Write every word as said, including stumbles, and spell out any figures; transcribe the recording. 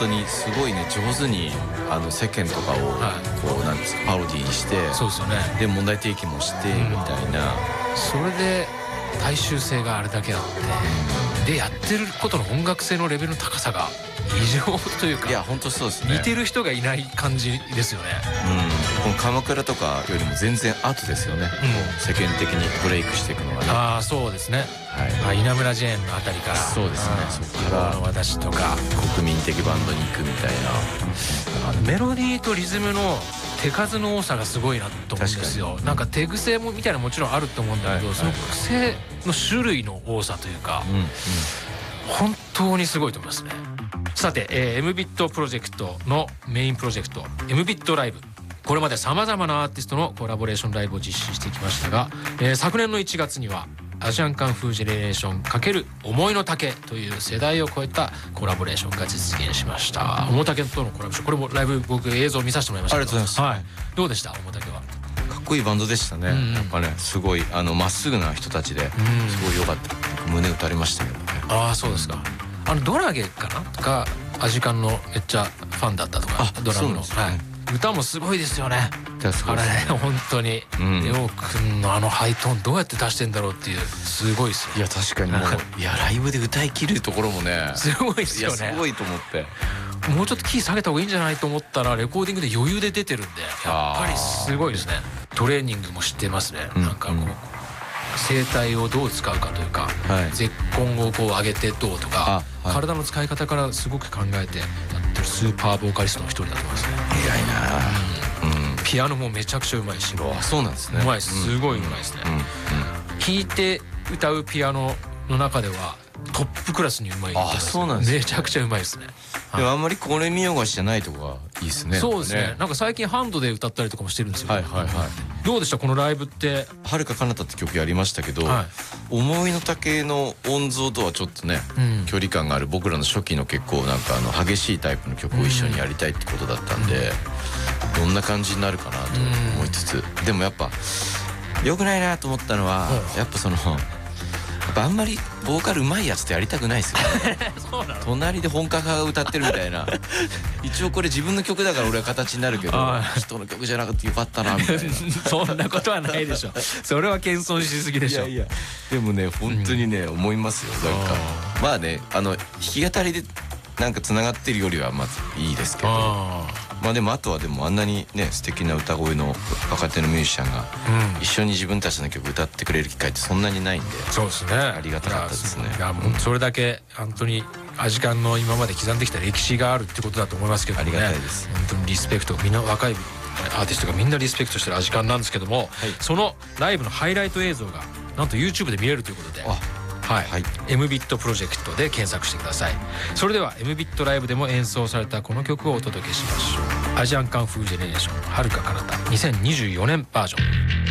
当にすごいね上手にあの世間とかをこうなんですかパロディーにして、 そうですよね。 で問題提起もしてみたいな、 それで大衆性があれだけあって、でやってることの音楽性のレベルの高さが異常というか、 いや本当そうですね。 似てる人がいない感じですよね。 うん、この鎌倉とかよりも全然後ですよね、 うん、 もう世間的にブレイクしていくのがね。 ああそうですね、はい、稲村ジェーンのあたりから、 そうですね、そこからの私とか国民的バンドに行くみたいな、 あのメロディーとリズムの手数の多さがすごいなと思うんですよ。なんか手癖もみたいなのもちろんあると思うんだけど、はい、その癖の種類の多さというか、うんうん、本当にすごいと思いますね。さて、えー、エムビットプロジェクトのメインプロジェクト エムビットライブ、これまでさまざまなアーティストのコラボレーションライブを実施してきましたが、えー、昨年のいちがつにはアジアンカンフージェネレーション×思いの丈という世代を超えたコラボレーションが実現しました。思いの丈とのコラボレーション、これもライブ僕映像見させてもらいましたけど、 ありがとうございます、 はい、どうでした思いの丈は。 かっこいいバンドでしたね、うんうん、やっぱねすごいあのまっすぐな人たちで、うん、すごい良かった。胸打たれましたけどね。ああそうですか。あのドラゲかなとかアジカンのめっちゃファンだったとか、ドラムの、ね、はい、歌もすごいですよね。あれね本当に、うん、レオ君のあのハイトーンどうやって出してんだろうっていう、すごいですよ。 いや確かにもういやライブで歌い切るところもねすごいですよね。 いやすごいと思って、 もうちょっとキー下げた方がいいんじゃないと思ったらレコーディングで余裕で出てるんで、やっぱりすごいですね。トレーニングも知ってますね、うん、なんかこう、うん、声帯をどう使うかというか、はい、絶根をこう上げてどうとか、はい、体の使い方からすごく考えてやってるスーパーボーカリストの一人だと思いますね。 偉いな、 うんうん、ピアノもめちゃくちゃうまいし。 あそうなんですね。 うまい、すごいうまいですね、うんうんうん、弾いて歌うピアノの中ではトップクラスにうまい。 あそうなんですね。 めちゃくちゃうまいですね。 でもあんまりこれ見よがしじゃないとこがいいですね。 そうですね。なんか最近ハンドで歌ったりとかもしてるんですよ。 はいはいはい。 どうでしたこのライブって。 遥か彼方って曲やりましたけど、はい、思いの丈の音像とはちょっとね、うん、距離感がある僕らの初期の結構なんかあの激しいタイプの曲を一緒にやりたいってことだったんで、うん、どんな感じになるかなと思いつつ、うん、でもやっぱ良くないなと思ったのは、うん、やっぱそのやっぱあんまりボーカルうまいやつってやりたくないですよねそうなの。 隣で本格派が歌ってるみたいな一応これ自分の曲だから俺は形になるけど人の曲じゃなくてよかったなみたいなそんなことはないでしょそれは謙遜しすぎでしょ。 いやいやでもね本当にね、うん、思いますよ。なんかまあねあの弾き語りでなんかつながってるよりはまずいいですけど、まあでもあとはでもあんなにね素敵な歌声の若手のミュージシャンが一緒に自分たちの曲歌ってくれる機会ってそんなにないんで、 そうですね、ありがたかったですね。 いやもうそれだけ本当にアジカンの今まで刻んできた歴史があるってことだと思いますけどね。 ありがたいです。 本当にリスペクト、みんな若いアーティストがみんなリスペクトしてるアジカンなんですけども、はい、そのライブのハイライト映像がなんと YouTube で見れるということで、はいはい、エムビットプロジェクトで検索してください。それでは エムビットライブでも演奏されたこの曲をお届けしましょう。アジアンカンフージェネレーション遥か彼方にせんにじゅうよねんバージョン。